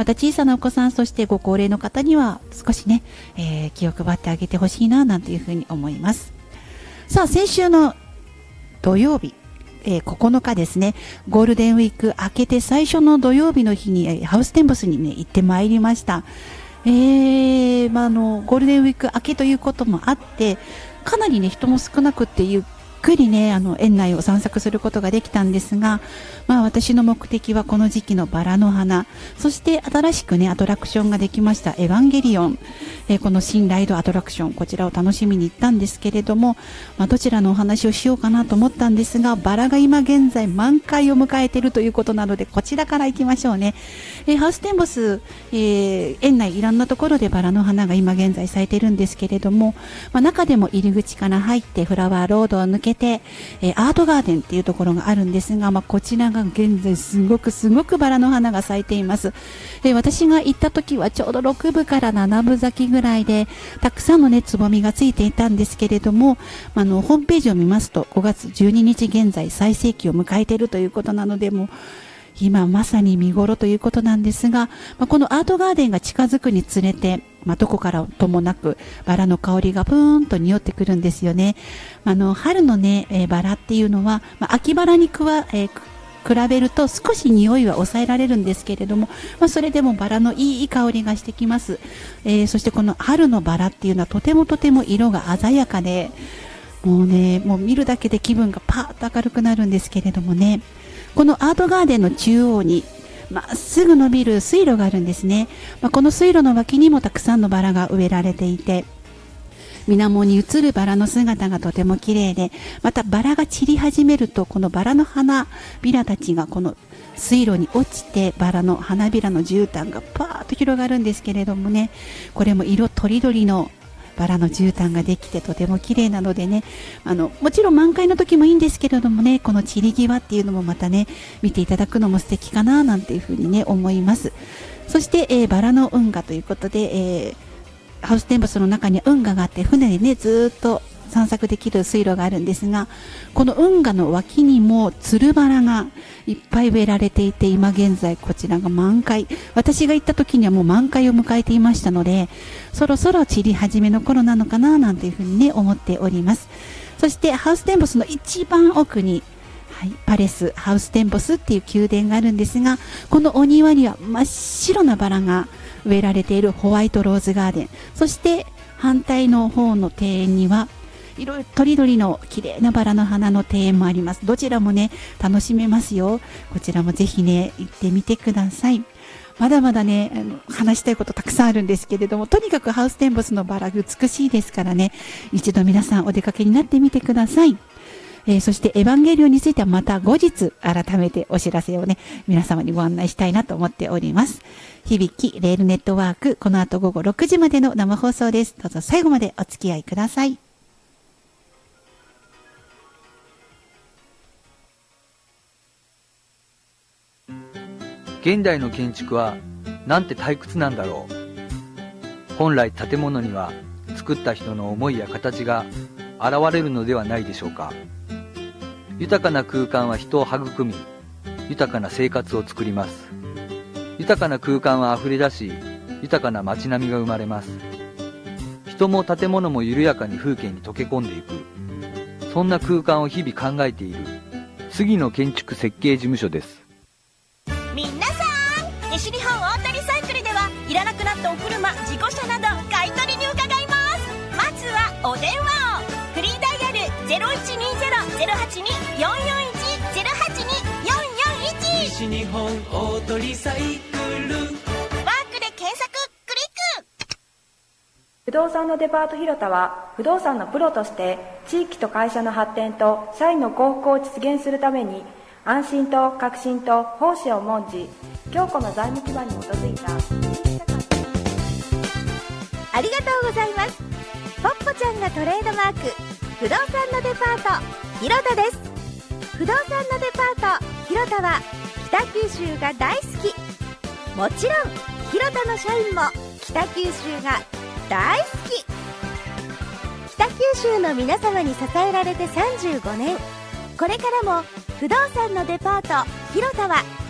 また小さなお子さん、そしてご高齢の方には少しね、気を配ってあげてほしいななんていうふうに思います。さあ、先週の土曜日、9日ですね、ゴールデンウィーク明けて最初の土曜日の日に、ハウステンボスにね行ってまいりました。ゴールデンウィーク明けということもあって、かなりね人も少なくってゆっくりね園内を散策することができたんですが、私の目的はこの時期のバラの花、そして新しくねアトラクションができましたエヴァンゲリオン、この新ライドアトラクション、こちらを楽しみに行ったんですけれども、どちらのお話をしようかなと思ったんですが、バラが今現在満開を迎えているということなので、こちらから行きましょうね。ハウステンボス、園内いろんなところでバラの花が今現在咲いているんですけれども、中でも入り口から入ってフラワーロードを抜けて、アートガーデンっていうところがあるんですが、こちらが現在すごくバラの花が咲いています。私が行った時はちょうど6分から7分咲きぐらいで、たくさんのねつぼみがついていたんですけれども、ホームページを見ますと5月12日現在最盛期を迎えているということなので、もう今まさに見頃ということなんですが、このアートガーデンが近づくにつれて、どこからともなくバラの香りがプーンと匂ってくるんですよね。春のね、バラっていうのは、秋バラに比べると少し匂いは抑えられるんですけれども、それでもバラのいい香りがしてきます。そしてこの春のバラっていうのはとても色が鮮やかで、もう見るだけで気分がパーッと明るくなるんですけれどもね、このアートガーデンの中央にまっすぐ伸びる水路があるんですね。この水路の脇にもたくさんのバラが植えられていて、水面に映るバラの姿がとても綺麗で、またバラが散り始めると、このバラの花びらたちがこの水路に落ちて、バラの花びらの絨毯がパーッと広がるんですけれどもね、これも色とりどりのバラの絨毯ができてとても綺麗なのでね、もちろん満開の時もいいんですけれどもね、この散り際っていうのもまたね見ていただくのも素敵かななんていうふうにね思います。そして、バラの運河ということで、ハウステンボスの中に運河があって、船でねずっと散策できる水路があるんですが、この運河の脇にもつるバラがいっぱい植えられていて、今現在こちらが満開、私が行った時にはもう満開を迎えていましたので、そろそろ散り始めの頃なのかななんていうふうにね思っております。そしてハウステンボスの一番奥に、パレスハウステンボスっていう宮殿があるんですが、このお庭には真っ白なバラが植えられているホワイトローズガーデン、そして反対の方の庭園にはいろいろとりどりの綺麗なバラの花の庭園もあります。どちらもね楽しめますよ。こちらもぜひね行ってみてください。まだまだね話したいことたくさんあるんですけれども、とにかくハウステンボスのバラ美しいですからね、一度皆さんお出かけになってみてください。そしてエヴァンゲリオンについてはまた後日改めてお知らせをね皆様にご案内したいなと思っております。響きレールネットワーク、この後午後6時までの生放送です。どうぞ最後までお付き合いください。 現代の建築はなんて退屈なんだろう。本来建物には作った人の思いや形が現れるのではないでしょうか。豊かな空間は人を育み、豊かな生活を作ります。豊かな空間はあふれ出し、豊かな街並みが生まれます。人も建物も緩やかに風景に溶け込んでいく、そんな空間を日々考えている杉野建築設計事務所です。 皆さん、西日本大谷サイクルではいらなくなったお車、事故車など買い取りに伺います。まずはお電話を。フリーダイヤル 0120-082-441-082-441 西日本大鳥サイクル。 ワークで検索クリック。 不動産のデパート広田は、不動産のプロとして地域と会社の発展と社員の幸福を実現するために、安心と革新と奉仕を重んじ、強固な財務基盤に基づいた。 ありがとうございます。ポッポちゃんがトレードマーク、不動産のデパート広田です。不動産のデパート広田は北九州が大好き。もちろん広田の社員も北九州が大好き。北九州の皆様に支えられて35年、これからも不動産のデパート広田は